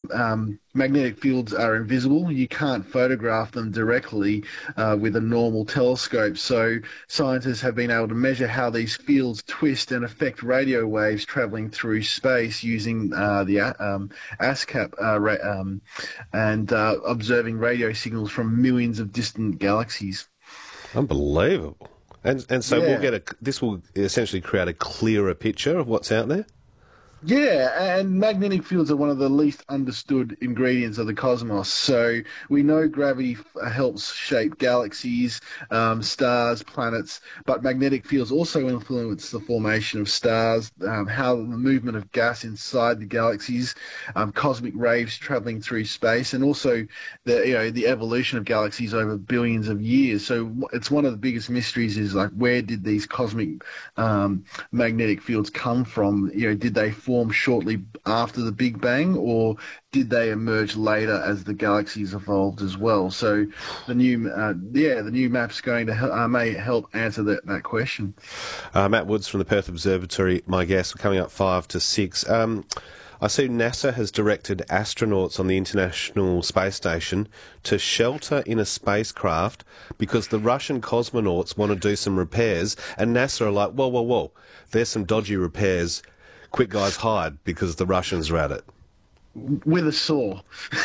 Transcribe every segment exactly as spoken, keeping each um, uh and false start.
um, magnetic fields are invisible. You can't photograph them directly uh, with a normal telescope. So scientists have been able to measure how these fields twist and affect radio waves traveling through space using uh, the um, ASCAP uh, ra- um, and uh, observing radio signals from millions of distant galaxies. Unbelievable. And and so we'll Yeah. get a. This will essentially create a clearer picture of what's out there. Yeah, and magnetic fields are one of the least understood ingredients of the cosmos. So we know gravity f- helps shape galaxies, um, stars, planets, but magnetic fields also influence the formation of stars, um, how the movement of gas inside the galaxies, um, cosmic rays traveling through space, and also the you know the evolution of galaxies over billions of years. So w- it's one of the biggest mysteries is like where did these cosmic um, magnetic fields come from? You know, did they form shortly after the Big Bang, or did they emerge later as the galaxies evolved as well? So the new, uh, yeah, the new map's going to hel- uh, may help answer that that question. Uh, Matt Woods from the Perth Observatory, my guest. We're coming up five to six. Um, I see NASA has directed astronauts on the International Space Station to shelter in a spacecraft because the Russian cosmonauts want to do some repairs, and NASA are like, whoa, whoa, whoa, there's some dodgy repairs. Quick, guys, hide because the Russians are at it. With a saw.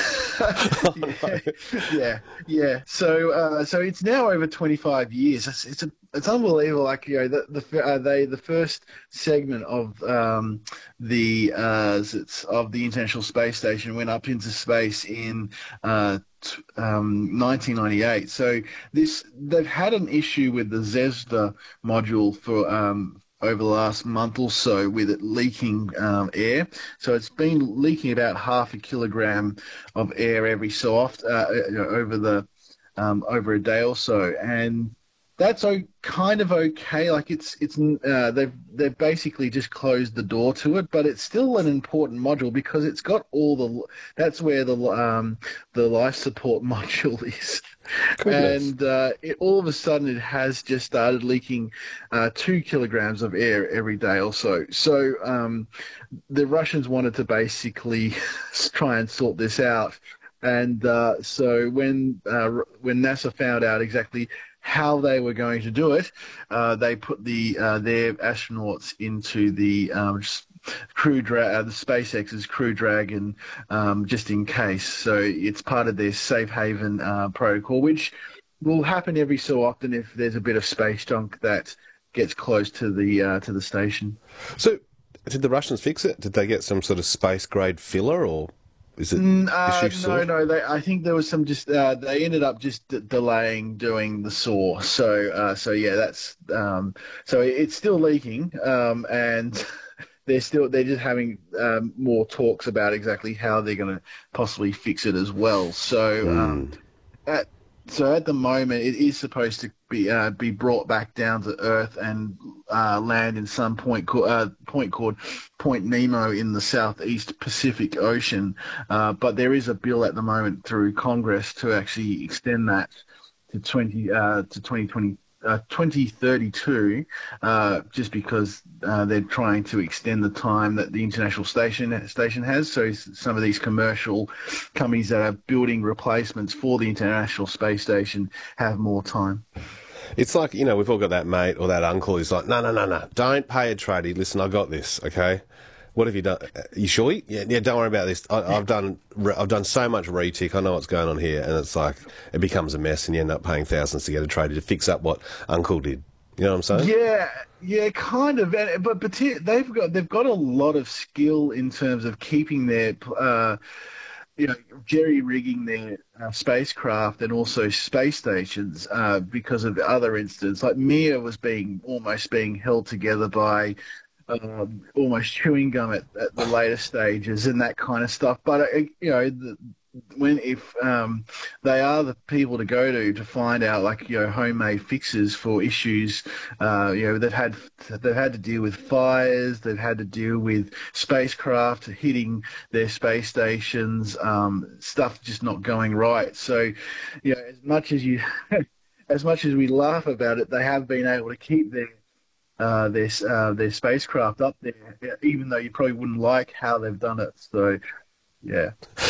yeah, yeah, yeah. So, uh, so it's now over twenty-five years. It's it's, a, it's unbelievable. Like you know, the the uh, they the first segment of um, the uh, it's of the International Space Station went up into space in uh, t- um, nineteen ninety-eight. So this they've had an issue with the Zvezda module for um, over the last month or so with it leaking um, air. So it's been leaking about half a kilogram of air every so often uh, you know, over the um, over a day or so, and that's o- kind of okay. Like it's it's uh, they've they've basically just closed the door to it, but it's still an important module because it's got all the that's where the um, the life support module is. Goodness. And uh, it, all of a sudden it has just started leaking uh, two kilograms of air every day or so. So um, the Russians wanted to basically try and sort this out. And uh, so when uh, when NASA found out exactly how they were going to do it, uh, they put the uh, their astronauts into the um, crew dra- uh, the SpaceX's Crew Dragon um, just in case. So it's part of their safe haven uh, protocol, which will happen every so often if there's a bit of space junk that gets close to the uh, to the station. So, did the Russians fix it? Did they get some sort of space grade filler, or is it Mm, uh, issue no, sorted? no. They, I think there was some just. Uh, they ended up just d- delaying doing the saw. So, uh, so yeah, that's. Um, so it's still leaking, um, and they're still. They're just having um, more talks about exactly how they're going to possibly fix it as well. So, um, Hmm. at so at the moment, it is supposed to be uh, be brought back down to Earth and uh, land in some point co- uh, point called Point Nemo in the Southeast Pacific Ocean. Uh, but there is a bill at the moment through Congress to actually extend that to twenty uh, to twenty twenty. Uh, twenty thirty-two, uh, just because uh, they're trying to extend the time that the international station station has. So some of these commercial companies that are building replacements for the International Space Station have more time. It's like, you know, we've all got that mate or that uncle who's like, no, no, no, no, don't pay a tradie. Listen, I got this, okay? What have you done? You sure? Yeah, yeah. Don't worry about this. I, I've done, I've done so much retic. I know what's going on here, and it's like it becomes a mess, and you end up paying thousands to get a tradie to fix up what Uncle did. You know what I'm saying? Yeah, yeah, kind of. And, but but they've got they've got a lot of skill in terms of keeping their uh, you know, jerry rigging their uh, spacecraft and also space stations uh, because of other incidents. Like Mir was being almost being held together by um, almost chewing gum at, at the later stages and that kind of stuff. But uh, you know, the, when if um, they are the people to go to to find out like you know homemade fixes for issues, uh, you know they've had they've had to deal with fires, they've had to deal with spacecraft hitting their space stations, um, stuff just not going right. So, you know, as much as you as much as we laugh about it, they have been able to keep their uh, their uh, their spacecraft up there, even though you probably wouldn't like how they've done it. So, yeah.